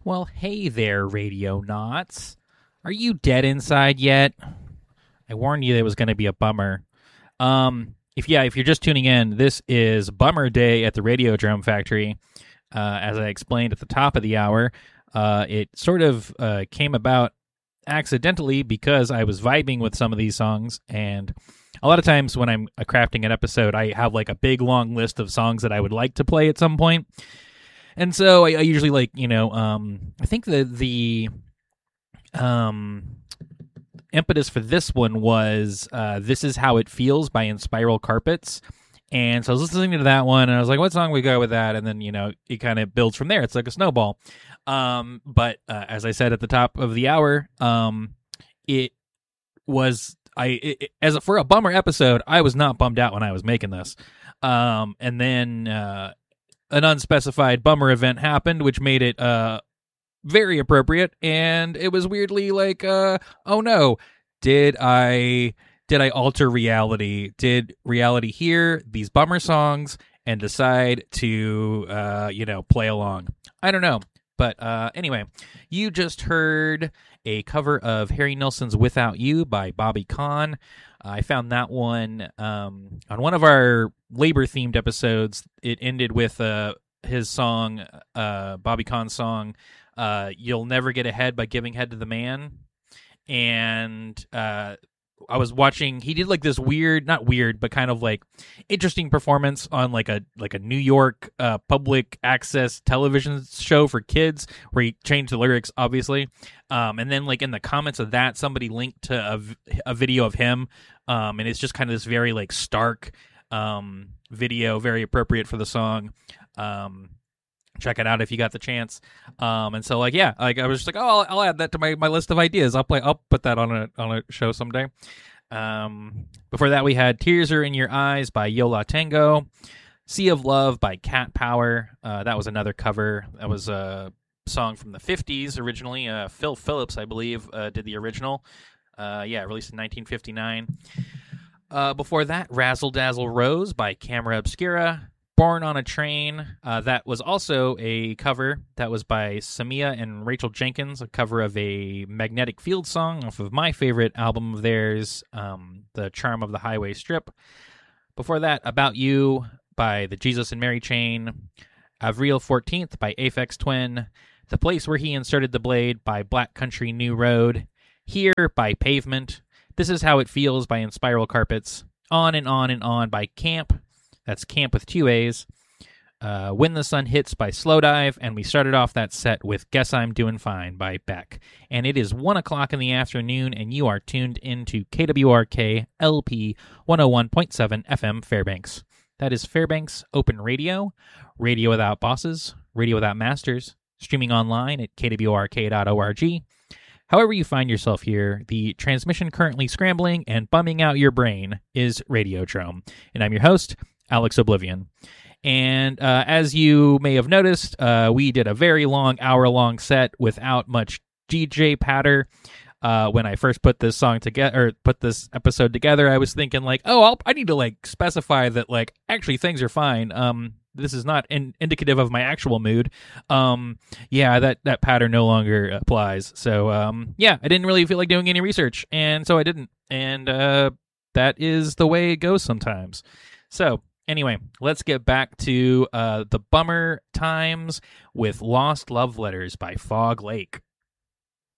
Well, hey there, Radionauts. Are you dead inside yet? I warned you that it was going to be a bummer. If you're just tuning in, this is Bummer Day at the Radiodrome Factory. As I explained at the top of the hour, it sort of came about accidentally because I was vibing with some of these songs, and a lot of times when I'm crafting an episode, I have like a big long list of songs that I would like to play at some point. And so I usually I think the impetus for this one was This Is How It Feels by Inspiral Carpets. And so I was listening to that one, and I was like, what song we go with that? And then, it kind of builds from there. It's like a snowball. But as I said at the top of the hour, it was, for a bummer episode, I was not bummed out when I was making this. And then an unspecified bummer event happened, which made it very appropriate, and it was weirdly like, oh no, did I alter reality? Did reality hear these bummer songs and decide to play along? I don't know. But anyway, you just heard a cover of Harry Nilsson's Without You by Bobby Conn. I found that one on one of our labor-themed episodes. It ended with his song, Bobby Conn's song, You'll Never Get Ahead by Giving Head to the Man. And I was watching, he did like this weird, not weird, but kind of like interesting performance on like a New York public access television show for kids where he changed the lyrics, obviously. And then like in the comments of that, somebody linked to a video of him. And it's just kind of this very like stark video, very appropriate for the song. Check it out if you got the chance. And so I was just like, oh, I'll add that to my list of ideas. I'll put that on a show someday. Before that, we had Tears Are in Your Eyes by Yo La Tengo, Sea of Love by Cat Power. That was another cover. That was a song from the 50s originally. Phil Phillips, I believe, did the original. Released in 1959. Before that, Razzle Dazzle Rose by Camera Obscura. Born on a Train, that was also a cover. That was by Samia and Rachel Jenkins, a cover of a Magnetic Field song off of my favorite album of theirs, The Charm of the Highway Strip. Before that, About You by the Jesus and Mary Chain. Avril 14th by Aphex Twin. The Place Where He Inserted the Blade by Black Country New Road. Here by Pavement. This Is How It Feels by Inspiral Carpets. On and On and On by Camp. That's Camp with 2 A's. When the Sun Hits by Slowdive. And we started off that set with Guess I'm Doing Fine by Beck. And it is 1 o'clock in the afternoon, and you are tuned into KWRK LP 101.7 FM Fairbanks. That is Fairbanks Open Radio, radio without bosses, radio without masters, streaming online at kwrk.org. However you find yourself here, the transmission currently scrambling and bumming out your brain is Radiodrome. And I'm your host, Alex Oblivion. And as you may have noticed, we did a very long, hour-long set without much DJ patter. When I first put this song together, or put this episode together, I was thinking like, I need to like specify that like actually things are fine. This is not indicative of my actual mood. That pattern no longer applies. So I didn't really feel like doing any research, and so I didn't. And that is the way it goes sometimes. So anyway, let's get back to the bummer times with Lost Love Letters by Fog Lake.